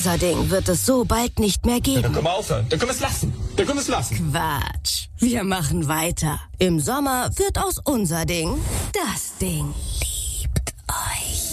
Unser Ding wird es so bald nicht mehr Ja, geben. dann können wir aufhören. Dann können wir es lassen. Quatsch. Wir machen weiter. Im Sommer wird aus unser Ding das Ding.